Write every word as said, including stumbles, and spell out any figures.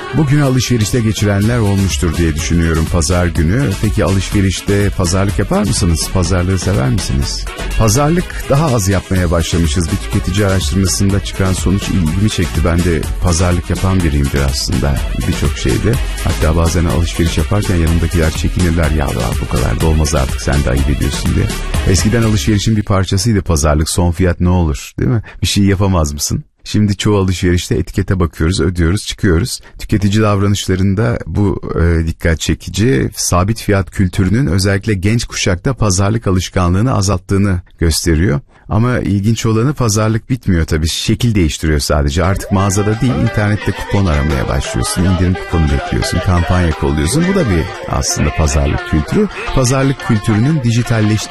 Bugün alışverişte geçirenler olmuştur diye düşünüyorum pazar günü. Peki alışverişte pazarlık yapar mısınız? Pazarlığı sever misiniz? Pazarlık daha az yapmaya başlamışız. Bir tüketici araştırmasında çıkan sonuç ilgimi çekti. Ben de pazarlık yapan biriyimdir aslında birçok şeyde. Hatta bazen alışveriş yaparken yanımdakiler çekinirler. Ya bu kadar da olmaz artık, sen de ayıp ediyorsun diye. Eskiden alışverişin bir parçasıydı pazarlık. Son fiyat ne olur, değil mi? Bir şey yapamaz mısın? Şimdi çoğu alışverişte etikete bakıyoruz, ödüyoruz, çıkıyoruz. Tüketici davranışlarında bu e, dikkat çekici. Sabit fiyat kültürünün özellikle genç kuşakta pazarlık alışkanlığını azalttığını gösteriyor. Ama ilginç olanı pazarlık bitmiyor tabii. Şekil değiştiriyor sadece. Artık mağazada değil, internette kupon aramaya başlıyorsun. İndirim kuponu bekliyorsun, kampanya kolluyorsun. Bu da bir aslında pazarlık kültürü. Pazarlık kültürünün dijitalleştiği